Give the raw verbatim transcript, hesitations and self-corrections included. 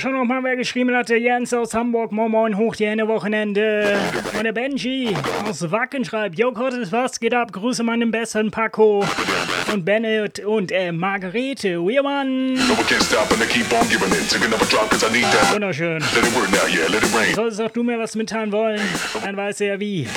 schon noch mal wer geschrieben hat, der Jens aus Hamburg, moin moin, hoch die Hände, Wochenende. Und der Benji aus Wacken schreibt, Jo Gottes, was geht ab? Grüße meinen besten Paco und Bennett und äh, Margarete. We man. Wunderschön. Solltest auch du mir was mitteilen wollen, dann weißt du ja wie.